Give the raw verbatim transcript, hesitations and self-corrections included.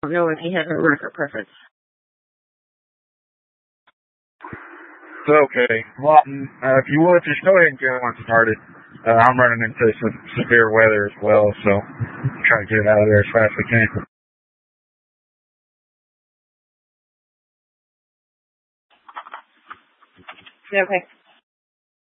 don't know if he had a record preference. Okay. Well, uh, if you would, just go ahead and get one started. Uh, I'm running into some severe weather as well, so try to get it out of there as fast as we can. Okay.